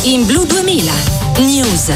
In Blu 2000 News.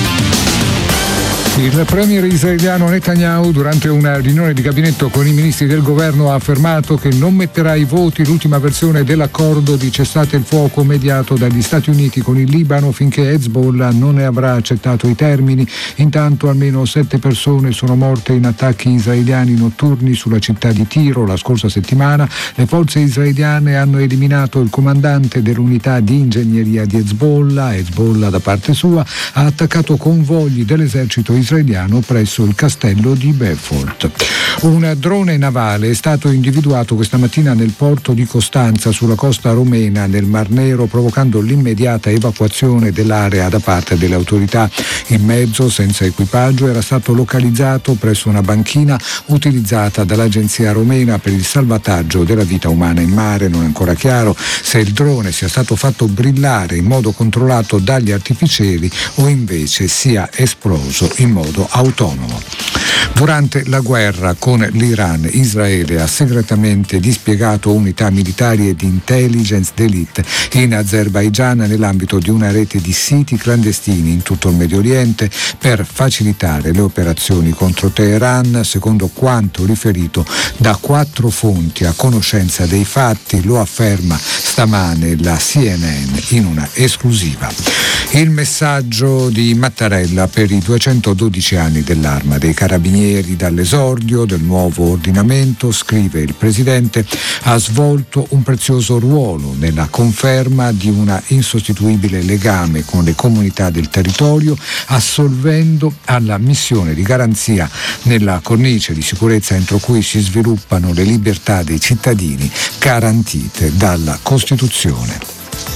Il premier israeliano Netanyahu, durante una riunione di gabinetto con i ministri del governo, ha affermato che non metterà ai voti l'ultima versione dell'accordo di cessate il fuoco mediato dagli Stati Uniti con il Libano finché Hezbollah non ne avrà accettato i termini. Intanto almeno 7 persone sono morte in attacchi israeliani notturni sulla città di Tiro la scorsa settimana. Le forze israeliane hanno eliminato il comandante dell'unità di ingegneria di Hezbollah. Hezbollah, da parte sua, ha attaccato convogli dell'esercito israeliano presso il castello di Beaufort. Un drone navale è stato individuato questa mattina nel porto di Costanza, sulla costa romena, nel Mar Nero, provocando l'immediata evacuazione dell'area da parte delle autorità. Il mezzo, senza equipaggio, era stato localizzato presso una banchina utilizzata dall'agenzia romena per il salvataggio della vita umana in mare. Non è ancora chiaro se il drone sia stato fatto brillare in modo controllato dagli artificieri o invece sia esploso in modo autonomo. Durante la guerra con l'Iran, Israele ha segretamente dispiegato unità militari e di intelligence d'élite in Azerbaigian nell'ambito di una rete di siti clandestini in tutto il Medio Oriente per facilitare le operazioni contro Teheran, secondo quanto riferito da 4 fonti a conoscenza dei fatti. Lo afferma stamane la CNN in una esclusiva. Il messaggio di Mattarella per i 212 anni dell'Arma dei Carabinieri. Dall'esordio del nuovo ordinamento, scrive il Presidente, ha svolto un prezioso ruolo nella conferma di una insostituibile legame con le comunità del territorio, assolvendo alla missione di garanzia nella cornice di sicurezza entro cui si sviluppano le libertà dei cittadini garantite dalla Costituzione.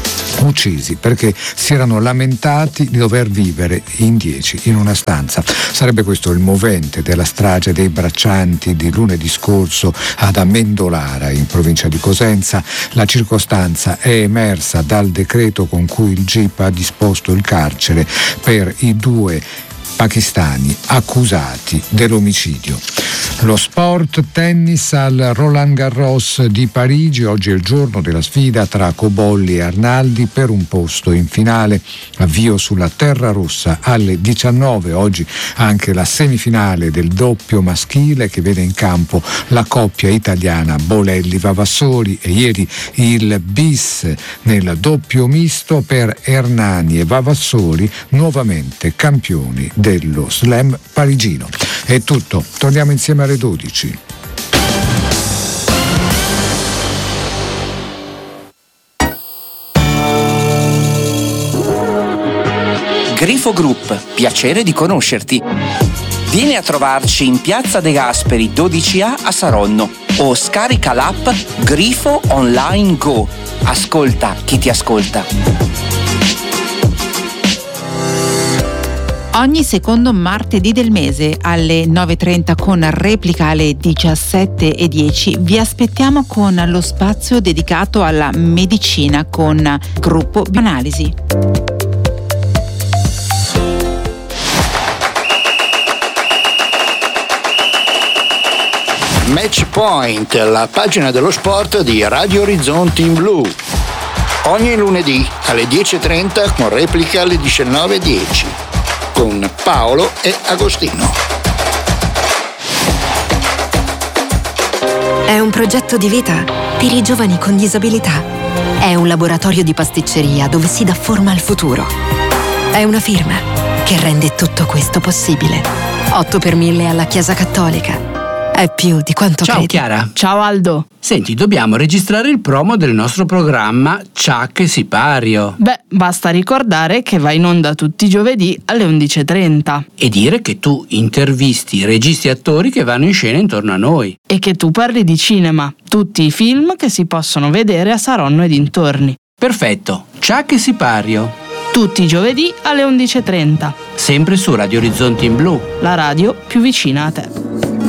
Uccisi perché si erano lamentati di dover vivere in 10 in una stanza. Sarebbe questo il movente della strage dei braccianti di lunedì scorso ad Amendolara, in provincia di Cosenza. La circostanza è emersa dal decreto con cui il GIP ha disposto il carcere per i 2 pakistani accusati dell'omicidio. Lo sport, tennis al Roland Garros di Parigi. Oggi è il giorno della sfida tra Cobolli e Arnaldi per un posto in finale. Avvio sulla terra rossa alle 19. Oggi anche la semifinale del doppio maschile che vede in campo la coppia italiana Bolelli-Vavassori, e ieri il bis nel doppio misto per Hernani e Vavassori, nuovamente campioni dello slam parigino. È tutto, torniamo insieme alle 12. Grifo Group, piacere di conoscerti. Vieni a trovarci in Piazza De Gasperi 12A a Saronno o scarica l'app Grifo Online Go. Ascolta chi ti ascolta. Ogni secondo martedì del mese alle 9.30 con replica alle 17.10 vi aspettiamo con lo spazio dedicato alla medicina con Gruppo Bioanalisi. Match Point, la pagina dello sport di Radio Orizzonti in Blu. Ogni lunedì alle 10.30 con replica alle 19.10. Con Paolo e Agostino. È un progetto di vita per i giovani con disabilità. È un laboratorio di pasticceria dove si dà forma al futuro. È una firma che rende tutto questo possibile. 8 per 1000 alla Chiesa Cattolica. È più di quanto Ciao credi. Chiara. Ciao Aldo. Senti, dobbiamo registrare il promo del nostro programma Chuck e Sipario. Beh, basta ricordare che va in onda tutti i giovedì alle 11.30. E dire che tu intervisti registi e attori che vanno in scena intorno a noi. E che tu parli di cinema, tutti i film che si possono vedere a Saronno e dintorni. Perfetto, Chuck e Sipario. Tutti i giovedì alle 11.30. Sempre su Radio Orizzonti in Blu. La radio più vicina a te.